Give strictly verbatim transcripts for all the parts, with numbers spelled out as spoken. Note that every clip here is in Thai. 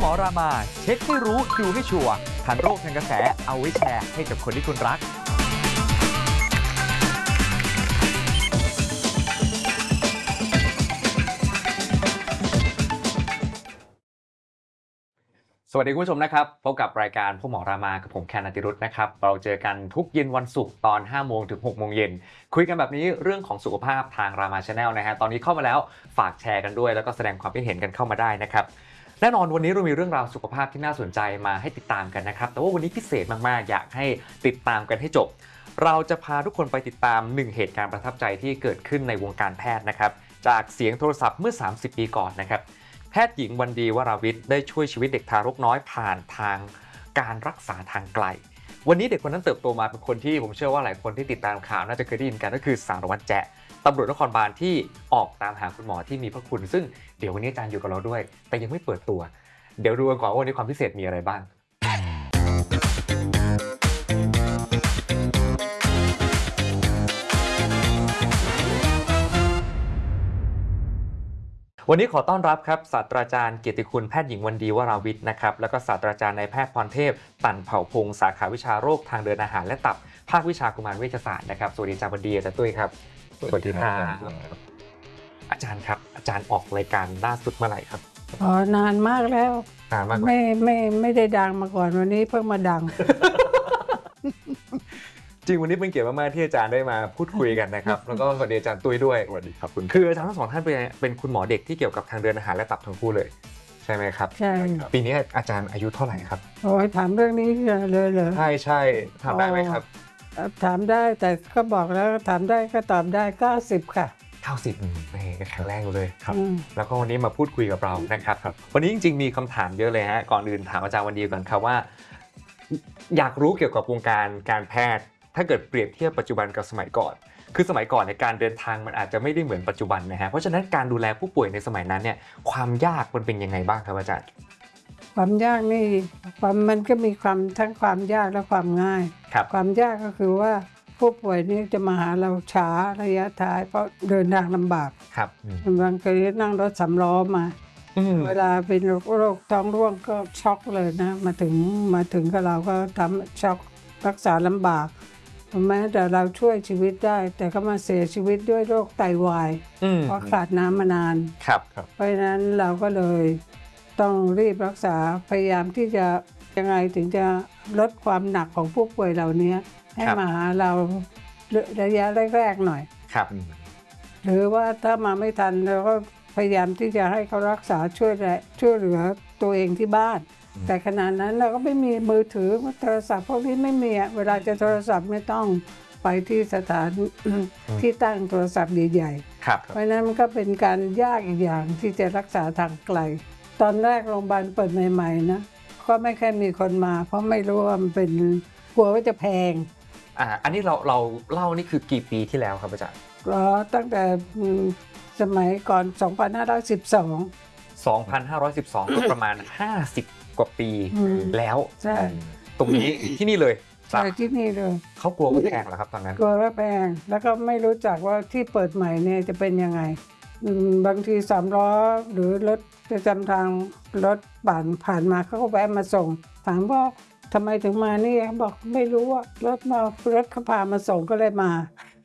หมอรามาเช็คให้รู้ดูให้ชัวร์ทันโรคทันกระแสเอาไว้แชร์ให้กับคนที่คุณรักสวัสดีคุณผู้ชมนะครับพบกับรายการพ่อหมอรามากับผมแคน อติรุธนะครับเราเจอกันทุกเย็นวันศุกร์ตอนห้าโมงถึงหกโมงเย็นคุยกันแบบนี้เรื่องของสุขภาพทางรามา Channel นะฮะตอนนี้เข้ามาแล้วฝากแชร์กันด้วยแล้วก็แสดงความคิดเห็นกันเข้ามาได้นะครับแน่นอนวันนี้เรามีเรื่องราวสุขภาพที่น่าสนใจมาให้ติดตามกันนะครับแต่ว่าวันนี้พิเศษมากๆอยากให้ติดตามกันให้จบเราจะพาทุกคนไปติดตามหนึ่งเหตุการณ์ประทับใจที่เกิดขึ้นในวงการแพทย์นะครับจากเสียงโทรศัพท์เมื่อสามสิบปีก่อนนะครับแพทย์หญิงวันดีวราวิทย์ได้ช่วยชีวิตเด็กทารกน้อยผ่านทางการรักษาทางไกลวันนี้เด็กคนนั้นเติบโตมาเป็นคนที่ผมเชื่อว่าหลายคนที่ติดตามข่าวน่าจะเคยได้ยินกันก็คือสารวัตรแจ๊ะตำรวจนครบาลที่ออกตามหาคุณหมอที่มีพระคุณซึ่งเดี๋ยววันนี้อาจารย์อยู่กับเราด้วยแต่ยังไม่เปิดตัวเดี๋ยวดูกันก่อนว่าวันนี้ความพิเศษมีอะไรบ้างวันนี้ขอต้อนรับครับศาสตราจารย์เกียรติคุณแพทย์หญิงวันดีวราวิทย์นะครับแล้วก็ศาสตราจารย์นายแพทย์พรเทพตั่นเผ่าพงศ์สาขาวิชาโรคทางเดินอาหารและตับภาควิชากุมารเวชศาสตร์นะครับสวัสดีอาจารย์วันดีอาจารย์ตุ้ยครับสวัสดีครับอาจารย์ครับอาจารย์ออกรายการล่าสุดเมื่อไหร่ครับอ๋อนานมากแล้วนานมากไม่ไม่ไม่ได้ดังมาก่อนวันนี้เพิ่งมาดังจริงวันนี้เป็นเกียรติมากๆที่อาจารย์ได้มาพูดคุยกันนะครับแล้วก็สวัสดีอาจารย์ตุ้ยด้วยสวัสดีครับคุณคืออาจารย์ทั้งสองท่านเป็นเป็นคุณหมอเด็กที่เกี่ยวกับทางเดินอาหารและตับทั้งคู่เลยใช่ไหมครับใช่ปีนี้อาจารย์อายุเท่าไหร่ครับโอ้ยถามเรื่องนี้เลยเหรอใช่ใช่ถามได้ไหมครับถามได้แต่ก็บอกแล้วถามได้ก็ตอบได้เก้าสิบค่ะเก้าสิบแม่แข็งแรงเลยครับแล้วก็วันนี้มาพูดคุยกับเรานะครับวันนี้จริงๆมีคำถามเยอะเลยฮะก่อนอื่นถามอาจารย์วันดีก่อนครับว่าอยากรู้เกี่ยวกับวงการการแพทย์ถ้าเกิดเปรียบเทียบปัจจุบันกับสมัยก่อนคือสมัยก่อนในการเดินทางมันอาจจะไม่ได้เหมือนปัจจุบันนะฮะเพราะฉะนั้นการดูแลผู้ป่วยในสมัยนั้นเนี่ยความยากมันเป็นยังไงบ้างครับอาจารย์ความยากนี่ความมันก็มีความทั้งความยากและความง่ายความยากก็คือว่าผู้ป่วยนี่จะมาหาเราช้าระยะท้ายเพราะเดินทางลำบากครับบางทีนั่งรถสำล้อมาเวลาเป็นโรคท้องร่วงก็ช็อกเลยนะมาถึงมาถึงกับเราก็ทำช็อกรักษาลำบากแม้แต่เราช่วยชีวิตได้แต่ก็มาเสียชีวิตด้วยโรคไตวายเพราะขาดน้ำมานานเพราะฉะนั้นเราก็เลยต้องรีบรักษาพยายามที่จะยังไงถึงจะลดความหนักของผู้ป่วยเหล่านี้ให้มาหาเราระยะแรกๆหน่อยครับหรือว่าถ้ามาไม่ทันเราก็พยายามที่จะให้เขารักษาช่วยช่วยเหลือตัวเองที่บ้านแต่ขณะนั้นเราก็ไม่มีมือถือโทรศัพท์พวกนี้ไม่มีเวลาจะโทรศัพท์ไม่ต้องไปที่สถานที่ตั้งโทรศัพท์ใหญ่ๆเพราะนั้นมันก็เป็นการยากอีกอย่างที่จะรักษาทางไกลตอนแรกโรงพยาบาลเปิดใหม่ๆนะก็ไม่ค่อยมีคนมาเพราะไม่รู้ว่ามันเป็นกลัวว่าจะแพงอ่าอันนี้เราเราเล่านี่คือกี่ปีที่แล้วครับอาจารย์ก็ตั้งแต่สมัยก่อนสองพันห้าร้อยสิบสองสองพันห้าร้อยสิบสองก็ประมาณห้าสิบกว่าปีแล้วใช่ตรงนี้ที่นี่เลยใช่ที่นี่เลยเขากลัวว่าแพงเหรอครับตอนนั้นกลัวว่าแพงแล้วก็ไม่รู้จักว่าที่เปิดใหม่เนี่ยจะเป็นยังไงบางทีสามล้อหรือรถประจำทางรถผ่านผ่านมาเขาก็แวะมาส่งถามว่าทำไมถึงมานี่เขาบอกไม่รู้ว่ารถมารถเขาพามาส่งก็เลยมา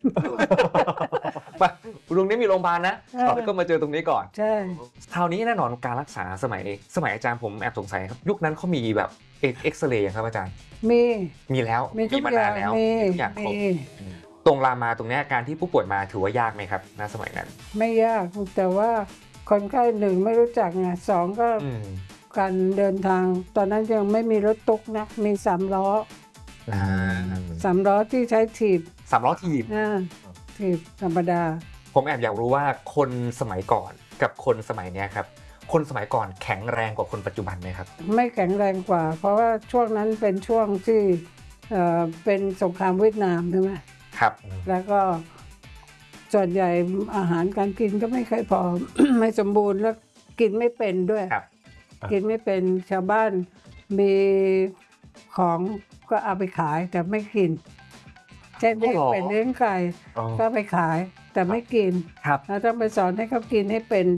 ตรงนี้มีโรงพยาบาลนะแล้วก็มาเจอตรงนี้ก่อนใช่คราวนี้แน่นอนการรักษาสมัยสมัยอาจารย์ผมแอบสงสัยครับยุคนั้นเขามีแบบเอ็กซเรย์ครับอาจารย์มีมีแล้วมีมานานแล้วทุกอย่างครบตรงรามาตรงนี้การที่ผู้ป่วยมาถือว่ายากไหมครับณสมัยนั้นไม่ยากแต่ว่าคนไข้หนึ่งไม่รู้จักไงสองก็การเดินทางตอนนั้นยังไม่มีรถตุ๊กนะมีสามล้อสามล้อที่ใช้ถีบสามล้อถีบถีบธรรมดาผมแอบอยากรู้ว่าคนสมัยก่อนกับคนสมัยนี้ครับคนสมัยก่อนแข็งแรงกว่าคนปัจจุบันไหมครับไม่แข็งแรงกว่าเพราะว่าช่วงนั้นเป็นช่วงที่เป็นสงครามเวียดนามใช่ไหมครับแล้วก็ส่วนใหญ่อาหารการกินก็ไม่ค่อยพอ ไม่สมบูรณ์แล้วกินไม่เป็นด้วยกินไม่เป็นชาวบ้านมีของก็เอาไปขายแต่ไม่กินเช่นที่เป็นเลี้ยงไก่ก็ไปขายแต่ไม่กินแล้วต้องไปสอนให้เขากินให้เป็นด้วย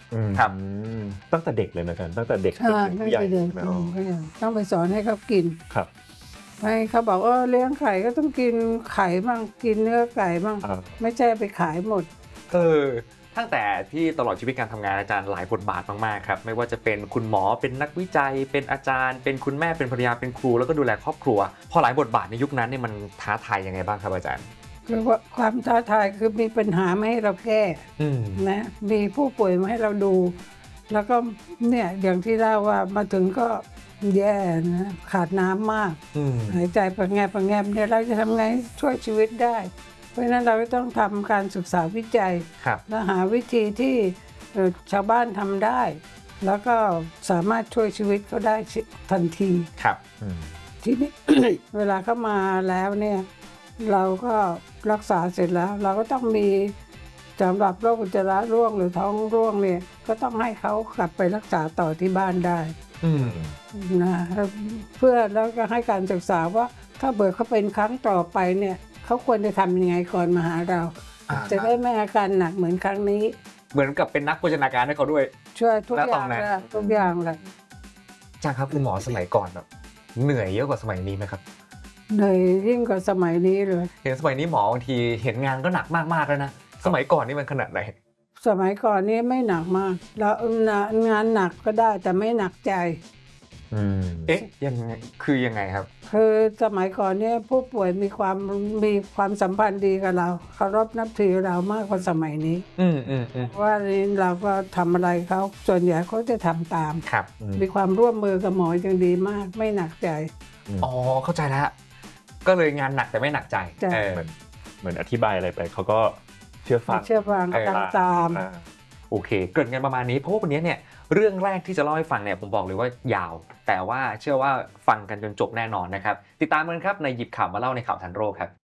ครับตั้งแต่เด็กเลยนะกันตั้งแต่เด็กจนใช่ถึงไม่ผู้ใหญ่ไปเดินใช่ไหมอ๋อต้องไปสอนให้เขากินครับให้เขาบอกว่าเลี้ยงไข่ก็ต้องกินไข่บ้างกินเนื้อไก่บ้างอ่าไม่ใช่ไปขายหมดเออตั้งแต่ที่ตลอดชีวิตการทำงานอาจารย์หลายบทบาทมากๆครับไม่ว่าจะเป็นคุณหมอเป็นนักวิจัย เป็นอาจารย์ เป็นคุณแม่เป็นภรรยาเป็นครูแล้วก็ดูแลครอบครัวพอหลายบทบาทในยุคนั้นเนี่ยมันท้าทายยังไงบ้างครับอาจารย์คือว่าความท้าทายคือมีปัญหามาให้เราแก้อืมนะมีผู้ป่วยมาให้เราดู แล้วก็เนี่ยอย่างที่เล่าว่ามาถึงก็แย่นะขาดน้ำมากอืมหายใจประแงบประแงบเนี่ยเราจะทำไงช่วยชีวิตได้ เพราะฉะนั้นเราก็ต้องทำการศึกษาวิจัยครับและหาวิธีที่เอ่อชาวบ้านทำได้ แล้วก็สามารถช่วยชีวิตเขาได้ทันทีครับอืมทีนี้ เวลาเข้ามาแล้วเนี่ยเราก็รักษาเสร็จแล้ว เราก็ต้องมีสำหรับโรคอุจจาระร่วงหรือท้องร่วงเนี่ยก็ต้องให้เขากลับไปรักษาต่อที่บ้านได้อืมนะเพื่อแล้วก็ให้การศึกษาว่าถ้าเบิดเขาเป็นครั้งต่อไปเนี่ยเขาควรจะทำยังไงก่อนมาหาเราอ่าจะได้ไม่อาการหนักเหมือนครั้งนี้เหมือนกับเป็นนักโภชนาการให้เขาด้วยช่วยทุกแล้วอตอย่าง นนั้นเลยทุกอย่างเลยอาจารย์ครับคุณหมอสมัยก่อนแบบเหนื่อยเยอะกว่าสมัยนี้ไหมครับเหนื่อยยิ่งกว่าสมัยนี้เลยเห็นสมัยนี้หมอบางทีเห็นงานก็หนักมากๆแล้วนะสมัยก่อนนี่มันขนาดไหนสมัยก่อนนี้ไม่หนักมากแล้วงานหนักก็ได้แต่ไม่หนักใจอืมเอ๊ะยังไงคือยังไงครับคือสมัยก่อนเนี่ยผู้ป่วยมีความมีความสัมพันธ์ดีกับเราเคารพนับถือเรามากกว่าสมัยนี้อืมอืมอืมเพราะว่านี้เราก็ทำอะไรเขาส่วนใหญ่เขาจะทำตามครับมีความร่วมมือกับหมออย่างดีมากไม่หนักใจอ๋อเข้าใจแล้วก็เลยงานหนักแต่ไม่หนักใจใช่เออเหมือนเหมือนอธิบายอะไรไปเขาก็เชื่อฟังเชื่อฟังเออตามตามอ่าโอเคเกริดกันประมาณนี้เพราะว่าวันนี้เนี่ยเรื่องแรกที่จะเล่าให้ฟังเนี่ยผมบอกเลยว่ายาว แต่ว่าเชื่อว่าฟังกันจนจบแน่นอนนะครับติดตามกันครับในหยิบข่าวมาเล่าในข่าวทันโรคครับ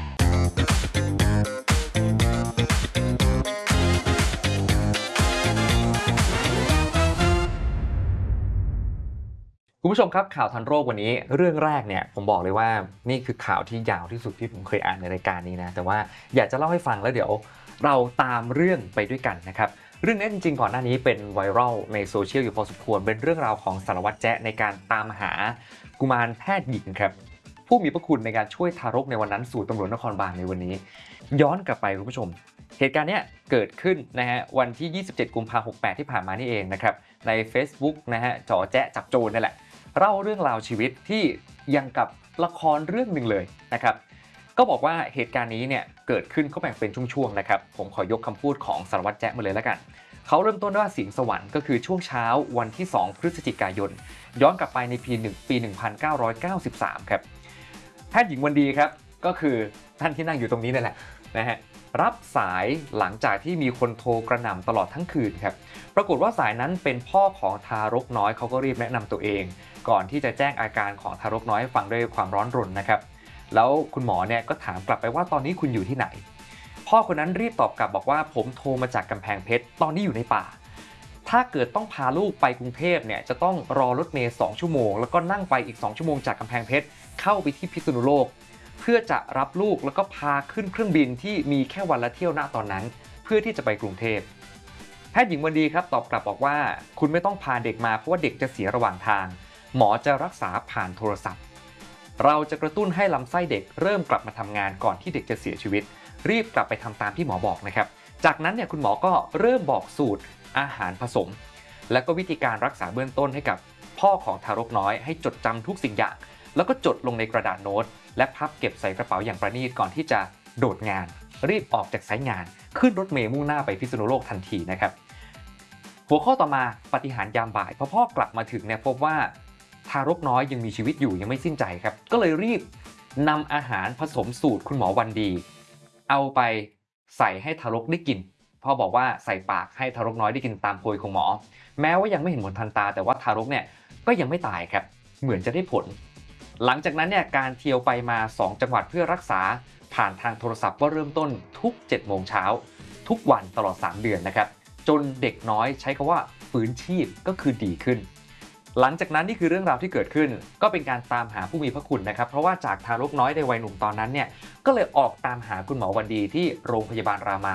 คุณผู้ชมครับข่าวทันโรควันนี้เรื่องแรกเนี่ยผมบอกเลยว่านี่คือข่าวที่ยาวที่สุดที่ผมเคยอ่านในรายการนี้นะแต่ว่าอยากจะเล่าให้ฟังแล้วเดี๋ยวเราตามเรื่องไปด้วยกันนะครับเรื่องนี้จริงๆก่อนหน้านี้เป็นไวรัลในโซเชียลอยู่พอสมควรเป็นเรื่องราวของสารวัตรแจ๊ะในการตามหากุมารแพทย์หญิงครับผู้มีพระคุณในการช่วยทารกในวันนั้นสู่ตำรวจนครบาลในวันนี้ย้อนกลับไปคุณผู้ชมเหตุการณ์เนี้ยเกิดขึ้นนะฮะวันที่ยี่สิบเจ็ดกุมภาพันธ์หกแปดที่ผ่านมานี่เองนะครับใน Facebook นะฮะจ๋อแจ๊ะจับโจรนี่แหละเล่าเรื่องราวชีวิตที่ยังกับละครเรื่องหนึ่งเลยนะครับก็บอกว่าเหตุการณ์นี้เนี่ยเกิดขึ้นก็แบ่งเป็นช่วงๆนะครับผมขอยกคำพูดของสารวัตรแจ๊ะมาเลยแล้วกันเขาเริ่มต้นด้วยเสียงสวรรค์ก็คือช่วงเช้าวันที่สองพฤศจิกายนย้อนกลับไปในปีหนึ่งปีหนึ่งพันเก้าร้อยเก้าสิบสามครับแพทย์หญิงวันดีครับก็คือท่านที่นั่งอยู่ตรงนี้นั่นแหละนะฮะรับสายหลังจากที่มีคนโทรกระหน่ำตลอดทั้งคืนครับปรากฏว่าสายนั้นเป็นพ่อของทารกน้อยเขาก็รีบแนะนำตัวเองก่อนที่จะแจ้งอาการของทารกน้อยให้ฟังด้วยความร้อนรนนะครับแล้วคุณหมอเนี่ยก็ถามกลับไปว่าตอนนี้คุณอยู่ที่ไหนพ่อคนนั้นรีบตอบกลับบอกว่าผมโทรมาจากกำแพงเพชรตอนนี้อยู่ในป่าถ้าเกิดต้องพาลูกไปกรุงเทพเนี่ยจะต้องรอรถเมล์สองชั่วโมงแล้วก็นั่งไปอีกสองชั่วโมงจากกำแพงเพชรเข้าไปที่พิษณุโลกเพื่อจะรับลูกแล้วก็พาขึ้นเครื่องบินที่มีแค่วันละเที่ยวณตอนนั้นเพื่อที่จะไปกรุงเทพแพทย์หญิงวันดีครับตอบกลับบอกว่าคุณไม่ต้องพาเด็กมาเพราะว่าเด็กจะเสียระหว่างทางหมอจะรักษาผ่านโทรศัพท์เราจะกระตุ้นให้ลำไส้เด็กเริ่มกลับมาทำงานก่อนที่เด็กจะเสียชีวิตรีบกลับไปทำตามที่หมอบอกนะครับจากนั้นเนี่ยคุณหมอก็เริ่มบอกสูตรอาหารผสมและก็วิธีการรักษาเบื้องต้นให้กับพ่อของทารกน้อยให้จดจำทุกสิ่งอย่างแล้วก็จดลงในกระดาษโน้ตและพับเก็บใส่กระเป๋าอย่างประณีตก่อนที่จะโดดงานรีบออกจากสายงานขึ้นรถเมล์มุ่งหน้าไปพิษณุโลกทันทีนะครับหัวข้อต่อมาปาฏิหาริย์ยามบ่ายพอพ่อกลับมาถึงเนี่ยพบว่าทารกน้อยยังมีชีวิตอยู่ยังไม่สิ้นใจครับก็เลยรีบนำอาหารผสมสูตรคุณหมอวันดีเอาไปใส่ให้ทารกได้กินพ่อบอกว่าใส่ปากให้ทารกน้อยได้กินตามโพยของหมอแม้ว่ายังไม่เห็นผลทันตาแต่ว่าทารกเนี่ยก็ยังไม่ตายครับเหมือนจะได้ผลหลังจากนั้นเนี่ยการเที่ยวไปมาสองจังหวัดเพื่อรักษาผ่านทางโทรศัพท์ก็เริ่มต้นทุกเจ็ดโมงเช้าทุกวันตลอดสามเดือนนะครับจนเด็กน้อยใช้คำว่าฟื้นชีพก็คือดีขึ้นหลังจากนั้นนี่คือเรื่องราวที่เกิดขึ้นก็เป็นการตามหาผู้มีพระคุณนะครับเพราะว่าจากทารกน้อยในวัยหนุ่มตอนนั้นเนี่ยก็เลยออกตามหาคุณหมอวันดีที่โรงพยาบาลรามา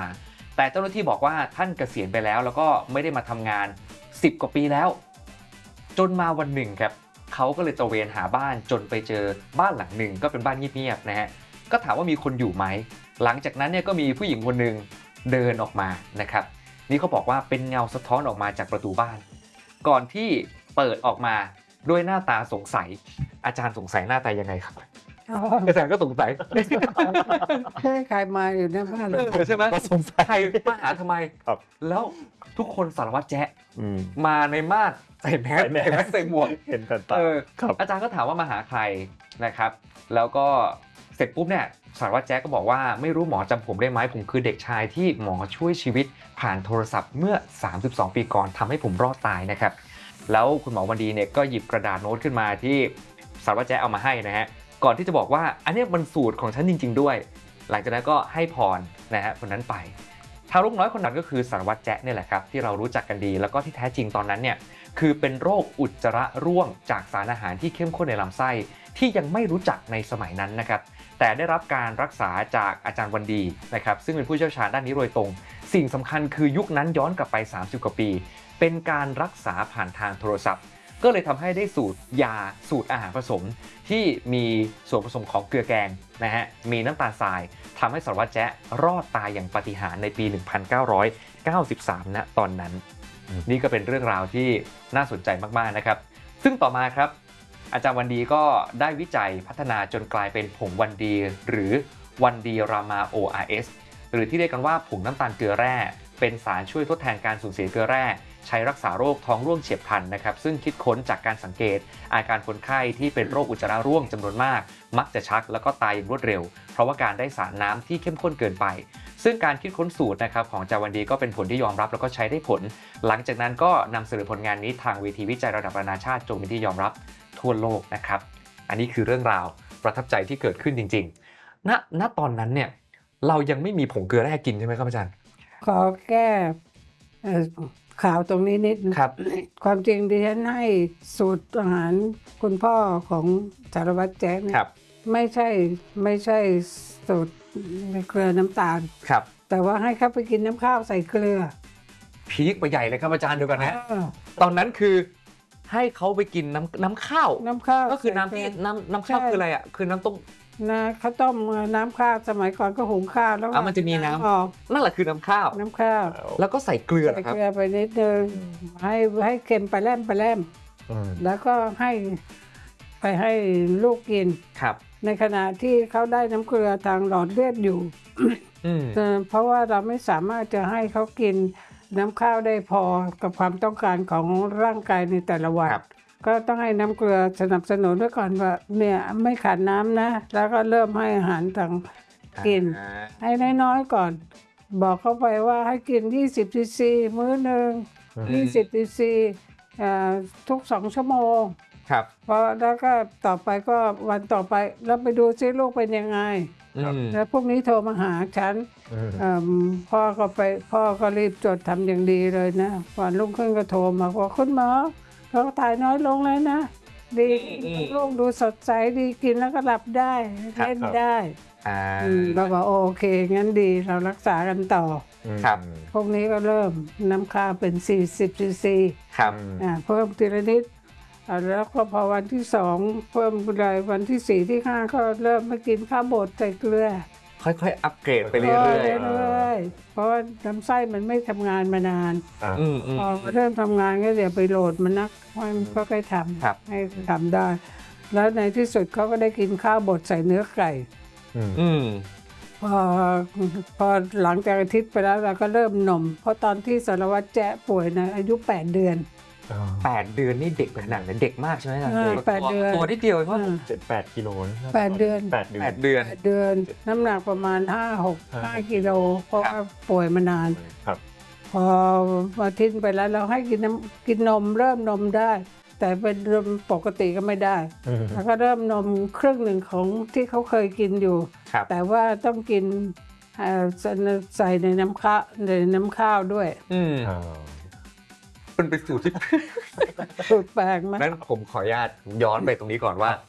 แต่เจ้าหน้าที่บอกว่าท่านเกษียณไปแล้วแล้วก็ไม่ได้มาทำงานสิบกว่าปีแล้วจนมาวันหนึ่งครับเขาก็เลยตระเวนหาบ้านจนไปเจอบ้านหลังหนึ่งก็เป็นบ้านเงียบๆนะฮะก็ถามว่ามีคนอยู่ไหมหลังจากนั้นเนี่ยก็มีผู้หญิงคนหนึ่งเดินออกมานะครับนี่เขาบอกว่าเป็นเงาสะท้อนออกมาจากประตูบ้านก่อนที่เปิดออกมาด้วยหน้าตาสงสัยอาจารย์สงสัยหน้าตายังไงครับอาจารย์ก็สงสัยใช่ใครมาอยู่ในบ้านเราใช่ไหมก็สงสัยใครมาหาทำไมครับแล้วทุกคนสารวัตรแจ๊ะอืมมาในมาดใส่แมสใส่แมสใส่แมสใส่หมวกเห็นกันตาเออครับอาจารย์ก็ถามว่ามาหาใครนะครับ แล้วก็เสร็จปุ๊บเนี่ยสารวัตรแจ๊กก็บอกว่าไม่รู้หมอจำผมได้ไหมผมคือเด็กชายที่หมอช่วยชีวิตผ่านโทรศัพท์เมื่อสามสิบสองปีก่อนทำให้ผมรอดตายนะครับแล้วคุณหมอวันดีเนี่ยก็หยิบกระดาษโน้ตขึ้นมาที่สารวัตรแจ๊กเอามาให้นะฮะก่อนที่จะบอกว่าอันนี้มันสูตรของฉันจริงๆด้วยหลังจากนั้นก็ให้พรนะฮะคนนั้นไปทารกน้อยคนนั้นก็คือสารวัตรแจ๊กเนี่ยแหละครับที่เรารู้จักกันดีแล้วก็ที่แท้จริงตอนนั้นเนี่ยคือเป็นโรคอุจจาระร่วงจากสารอาหารที่เข้มข้นในลำไส้ที่ยังไม่รู้จักในสมัยนั้นนะครับแต่ได้รับการรักษาจากอาจารย์วันดีนะครับซึ่งเป็นผู้เชี่ยวชาญด้านนี้โดยตรงสิ่งสำคัญคือยุคนั้นย้อนกลับไปสามสิบกว่าปีเป็นการรักษาผ่านทางโทรศัพท์ก็เลยทำให้ได้สูตรยาสูตรอาหารผสมที่มีส่วนผสมของเกลือแกงนะฮะมีน้ำตาลทรายทำให้สารวัตรแจ๊ะรอดตายอย่างปาฏิหาริย์ในปี หนึ่งพันเก้าร้อยเก้าสิบสาม ณ ตอนนั้น นี่ก็เป็นเรื่องราวที่น่าสนใจมากๆนะครับซึ่งต่อมาครับอาจารย์วันดีก็ได้วิจัยพัฒนาจนกลายเป็นผงวันดีหรือวันดีรามา โอ อาร์ เอส หรือที่เรียกกันว่าผงน้ำตาลเกลือแร่เป็นสารช่วยทดแทนการสูญเสียเกลือแร่ใช้รักษาโรคท้องร่วงเฉียบพลันนะครับซึ่งคิดค้นจากการสังเกตอาการคนไข้ที่เป็นโรคอุจจาระร่วงจำนวนมากมักจะชักแล้วก็ตายอย่างรวดเร็วเพราะว่าการได้สารน้ำที่เข้มข้นเกินไปซึ่งการคิดค้นสูตรนะครับของอาจารย์วันดีก็เป็นผลที่ยอมรับแล้วก็ใช้ได้ผลหลังจากนั้นก็นำเสนอผลงานนี้ทางเวทีวิจัยระดับนานาชาติจนเป็นที่ยอมรับทั่วโลกนะครับอันนี้คือเรื่องราวประทับใจที่เกิดขึ้นจริงๆณณตอนนั้นเนี่ยเรายังไม่มีผงเกลือแร่กินใช่ไหมครับอาจารย์ขอแก้เอ่อข่าวตรงนี้นิดนึงครับความจริงดิฉันให้สูตรอาหารคุณพ่อของสารวัตรแจ๊กเนี่คยรับไม่ใช่ไม่ใช่สูตรเกลือน้ำตาลครับแต่ว่าให้เขาไปกินน้ำข้าวใส่เกลือพีคไปใหญ่เลยครับอาจารย์ดูกันนะเออตอนนั้นคือให้เขาไปกินน้ำน้ำข้าวน้ำข้าวก็คือน้ำที่ใส่เกลืน้ำน้ำข้าวคืออะไรอ่ะคือน้ำต้มนะข้าวต้มน้ำข้าวสมัยก่อนก็หุงข้าวแล้วอ่ะมันจะมีน้ำออกนั่นแหละคือน้ำข้าวน้ำข้าวแล้วก็ใส่เกลือใส่เหรอครับเกลือไปนิดนึงให้ให้เค็มไปแล่มไปแล่มอืมแล้วก็ให้ไปให้ลูกกินครับในขณะที่เขาได้น้ำเกลือทางหลอดเลือดอยู่อืมเอ่อเพราะว่าเราไม่สามารถจะให้เขากินน้ำข้าวได้พอกับความต้องการของร่างกายในแต่ละวันครับก็ต้องให้น้ำเกลือสนับสนุนไว้ก่อนว่าเนี่ยไม่ขาดน้ำนะ แล้วก็เริ่มให้อาหารทางกินอ่าให้น้อยๆก่อน บอกเขาไปว่าให้กิน ยี่สิบ ซีซี มื้อหนึ่ง ยี่สิบ ซีซีเอ่อทุกสองชั่วโมงครับพอแล้วก็ต่อไปก็วันต่อไปแล้วไปดูซิลูกเป็นยังไงอืมแล้วพวกนี้โทรมาหาฉันอืมเอิ่มพ่อก็ไปพ่อก็รีบจดทำอย่างดีเลยนะวันรุ่งขึ้นก็โทรมาบอกคุณหมอเราถ่ายน้อยลงแล้วนะ ดีอืมลูกดูสดใสดีกินแล้วก็หลับได้ครับเล่นได้อ่าอืมเราก็โอเค งั้นดีเรารักษากันต่อครับพวกนี้ก็เริ่มน้ำค่าเป็น สี่สิบ ซีซีครับอ่าเพิ่มทีละนิดอ่าแล้วก็พอวันที่สองเพิ่มไปเลยวันที่สี่ที่ห้าก็เริ่มมากินข้าวบดใส่เกลือค่อยๆ อัปเกรดไปเรื่เรื่อยอยๆเรื่อยๆเพราะว่าน้ำไส้มันไม่ทำงานมานานอ่าๆอืมอืมพอเริ่มทำงานก็เดี๋ยวไปโหลดมันนักให้มันก็ค่อยทครับำให้ทำได้ แล้วในที่สุดเขาก็ได้กินข้าวบดใส่เนื้อไก่อืมอืมพอพอหลังจากอาทิตย์ไปแล้วเราก็เริ่มนม เพราะตอนที่สารวัตรแจ๊ะป่วยนะอายุแปดเดือนอ่าแปดเดือนนี่เด็กขนาดไหนเด็กมากใช่ไหมอาจารย์เออตัวแปดเดือนตัวนิดเดียวเองว่าอ่าเจ็ดแปดกิโลนะแปดเดือนแปดเดือนแปดเดือนแปดเดือน น้ำหนักประมาณห้าหกครับห้ากิโลเพราะว่าป่วยมานานครับพออาทิตย์ไปแล้วเราให้กินน้ำกินนมเริ่มนมได้ แต่เป็นนมปกติก็ไม่ได้อืมแล้วก็เริ่มนมครึ่งหนึ่งของที่เขาเคยกินอยู่ครับแต่ว่าต้องกินเอ่อใส่ในน้ำข้าวในน้ำข้าวด้วยอืมอ่าเป็นเป็นสูตรที่สูตรแปลกไหมนั้นผมขออนุญาตย้อนไปตรงนี้ก่อนว่า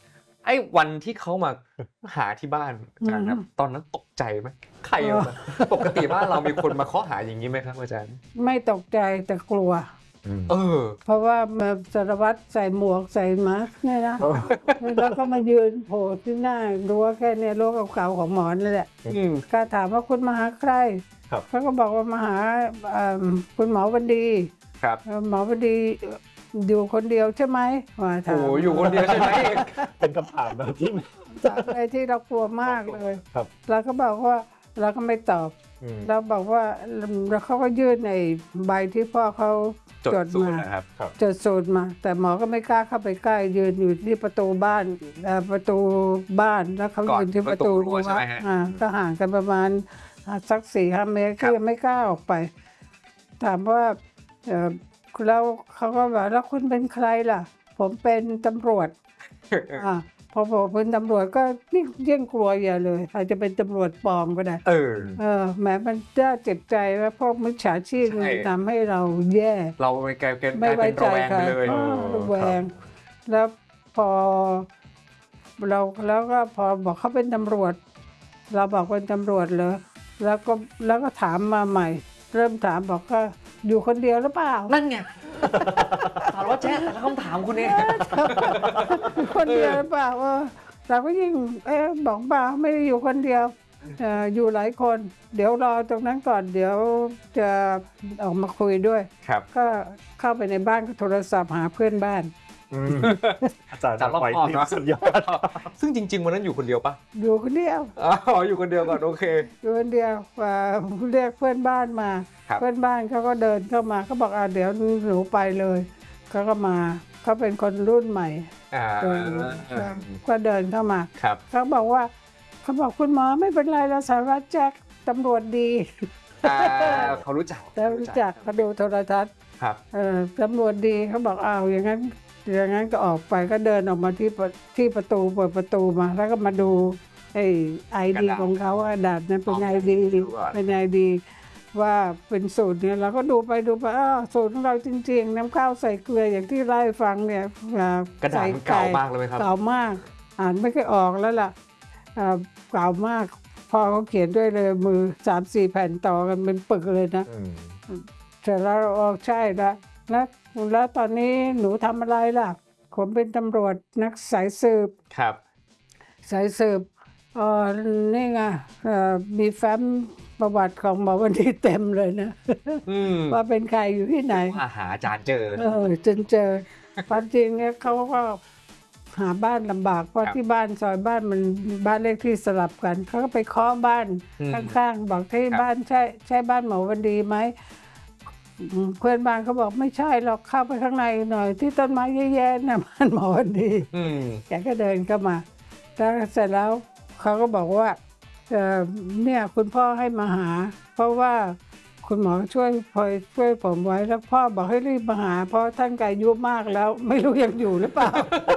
ไอ้วันที่เขามาหาที่บ้านอาจารย์ครับอืมตอนนั้นตกใจไหมใครเอามาปกติบ้านเรามีคนมาเคาะหาอย่างนี้ไหมครับอาจารย์ไม่ตกใจแต่กลัวอืมเออเพราะว่ามาสารวัตรใส่หมวกใส่มาสก์เนี่ยนะแล้วก็มายืนโผล่ที่หน้ารั้วแค่เนี่ยรั้วเก่าๆของหมอนั่นแหละอืมก็ถามว่าคุณมาหาใครครับเขาก็บอกว่ามาหาเอิ่มคุณหมอวันดีครับเอ่อหมอวันดีอยู่คนเดียวใช่ไหมว่าถาโอ้มอยู่คนเดียวใช่ไหมเป็นคำถามแบบที่ถามอะไรที่เรากลัวมากเลยครับเราก็บอกว่าเราก็ไม่ตอบอืมเราบอกว่าแล้วเขาก็ยื่นในใบที่พ่อเขาจดจดสูตรมานะครับจดสูตรมา แต่หมอก็ไม่กล้าเข้าไปใกล้ยืนอยู่ที่ประตูบ้านเอ่อประตูบ้านแล้วเขาก่อนยืนที่ประตูประตูรั้วใช่ไหมฮะอ่าก็ห่างกันประมาณอ่าสักสี่ห้าเมตรครัก็บยังไม่กล้าออกไป ถามว่าเอ่อแล้วเขาก็บอกแล้วคุณเป็นใครล่ะ ผมเป็นตำรวจอ่าพอบอกเป็นตำรวจก็นี่ยิ่งกลัวอย่าเลยอาจจะเป็นตำรวจปลอมก็ได้เออเออแหมมันน่าเจ็บใจว่าพวกมิจฉาชีพใช่มันทำให้เราแย่เราไปกลายเป็นไม่กลายไว้เป็นใจระแวงใครไปเลยอ้าวเออระแวงครับแล้วพอเราแล้วก็พอบอกเขาเป็นตำรวจ เราบอกเป็นตำรวจเหรอแล้วก็แล้วก็ถามมาใหม่ เริ่มถามบอกว่าอยู่คนเดียวหรือเปล่านั่นไงถามว่าแจ๊แต่ละคำถามคุณเนี่ยคนเดียวหรือเปล่าเออเราก็ยิ่งเอ๊ะบอกเปล่าไม่ได้อยู่คนเดียวเอ่ออยู่หลายคน เดี๋ยวรอตรงนั้นก่อนเดี๋ยวจะออกมาคุยด้วยครับก็เข้าไปในบ้านก็โทรศัพท์หาเพื่อนบ้านอืมอาจารย์จากรอบไฟคอบติดเนาะสุดยอดซึ่งจริง ๆ วันนั้นอยู่คนเดียวปะอยู่คนเดียวอ๋ออยู่คนเดียวก่อนโอเคอยู่คนเดียวอ่าเรียกเพื่อนบ้านมาครับเพื่อนบ้านเขาก็เดินเข้ามาเขาบอกอ่าเดี๋ยวหนูไปเลยเขาก็มาเขาเป็นคนรุ่นใหม่อ่าเดินก็เดินเข้ามาครับเขาบอกว่าเขาบอกคุณหมอไม่เป็นไรแล้วสารวัตรแจ็คตำรวจดีอ่าเขารู้จักแล้วรู้จักเขาดูโทรทัศน์ครับเออตำรวจดีเขาบอกอ้าวอย่างนั้นอย่างนั้นก็ออกไปก็เดินออกมาที่ประที่ประตูเปิดประตูมา แล้วก็มาดูไอ้ไอดีของเขาว่าดาบนั้นเป็นไงดีเป็นไงดี ว่าเป็นสูตรเนี่ยเราก็ดูไปดูไปอ้าวสูตรของเราจริง ๆ น้ำข้าวใส่เกลืออย่างที่เล่าให้ฟังเนี่ยอ่ากระดาษมันเก่ามากเลยไหมครับเก่ามาก อ่านไม่เคอยออกแล้วล่ะอ่าเก่ามากพอเขาเขียนด้วยเลยมือสามสี่แผ่นต่อกันเป็นปึกเลยนะอืมเสร็จแล้วออกใช่แล้วแล้วแล้วตอนนี้หนูทำอะไรล่ะ ผมเป็นตำรวจนักสายสืบครับสายสืบเออนี่ไงเอ่อมีแฟ้มประวัติของหมอวันนี้เต็มเลยนะอืมว่าเป็นใครอยู่ที่ไหนว่าหาอาจารย์เจอเออจนเจอความจริงเนี่ยเขาก็หาบ้านลำบากเพราะครับที่บ้านซอยบ้านมันบ้านเลขที่สลับกันเขาก็ไปเคาะบ้านอืมข้างๆ บอกที่ครับบ้านใช่ใช่บ้านหมอวันดีไหมอืมเพื่อนบ้านเขาบอกไม่ใช่หรอกเข้าไปข้างในหน่อย ที่ต้นไม้แย่ๆนะบ้านหมอวันดีอืมแกก็เดินเข้ามาแล้วเสร็จแล้วเขาก็บอกว่าเอ่อเนี่ยคุณพ่อให้มาหา เพราะว่าคุณหมอช่วยพลอยช่วยผมไว้แล้วพ่อบอกให้รีบมาหา เพราะท่านก็อายุมากแล้ว ไม่รู้ยังอยู่หรือเปล่า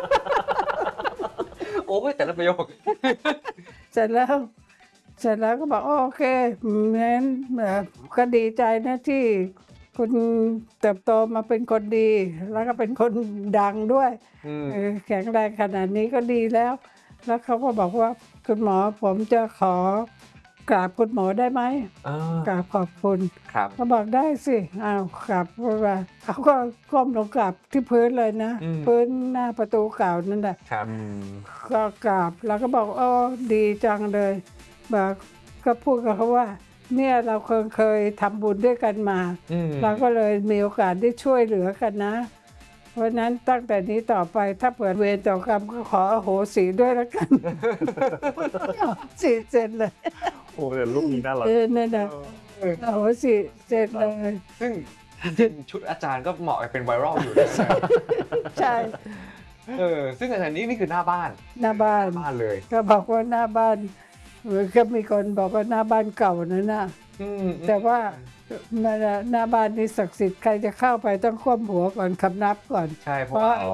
โอ้ยแต่ละประโยคเสร็จแล้ว เสร็จแล้วก็บอกโอเคงั้นเอ่อก็ดีใจนะที่คุณเติบโตมาเป็นคนดี แล้วก็เป็นคนดังด้วยอืมเออแข็งแรงขนาดนี้ก็ดีแล้ว แล้วเขาก็บอกว่าคุณหมอผมจะขอกราบคุณหมอได้ไหมอ่ากราบขอบคุณครับเขาบอกได้สิอ้าวกราบว่าเขาก็ก้มลงกราบที่พื้นเลยนะ พื้นหน้าประตูเก่านั่นแหละครับอืมก็กราบแล้วก็บอกโอ้ดีจังเลยบอกก็พูดกับเขาว่า เนี่ยเราเคยเคยทำบุญด้วยกันมาอืมเราก็เลยมีโอกาสได้ช่วยเหลือกันนะ เพราะฉะนั้นตั้งแต่นี้ต่อไปถ้าเปิดเวรต่อกรรมก็ขออโหสิด้วยแล้วกัน สิเสร็จเลยโอ้แต่ลูกนี้น่ารักเออนั่นนะอโหสิเสร็จเลยซึ่งจริงๆชุดอาจารย์ก็เหมาะกับเป็นไวรัลอยู่นะใช่เออซึ่งอาจารย์นี่นี่คือหน้าบ้านหน้าบ้านหน้าบ้านเลยก็บอกว่าหน้าบ้านเออก็มีคนบอกว่าหน้าบ้านเก่านั่นนะอืมแต่ว่าหน้าหน้าบ้านนี่ศักดิ์สิทธิ์ใครจะเข้าไปต้องคว่ำหัวก่อนคำนับก่อนใช่เพเพราะราะว่า